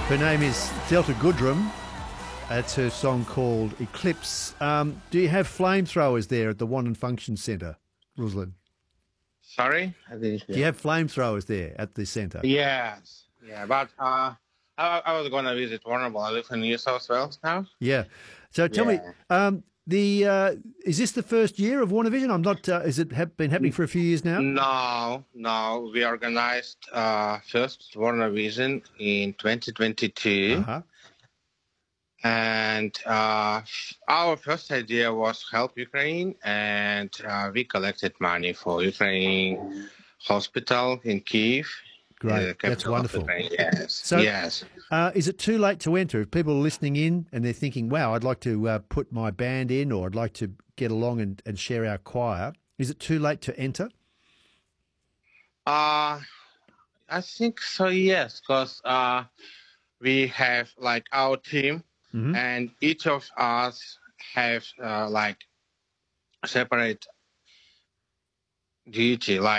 Her name is Delta Goodrum. That's her song called Eclipse. Do you have flamethrowers there at the Wannon Function Centre, Ruslan? Sorry? I didn't Do you have flamethrowers there at the centre? Yes. Yeah, but I was going to visit Warrnambool. I live in New South Wales now. Yeah. So tell me, is this the first year of Warner Vision? I'm not. Is it been happening for a few years now? No. We organized first Warner Vision in 2022. Uh-huh. And our first idea was help Ukraine, and we collected money for Ukraine hospital in Kyiv. Great, that's wonderful. Yes. So, yes. Is it too late to enter? If people are listening in and they're thinking, wow, I'd like to put my band in, or I'd like to get along and share our choir, is it too late to enter? I think so, yes, because we have like our team, and each of us have like separate duty. Like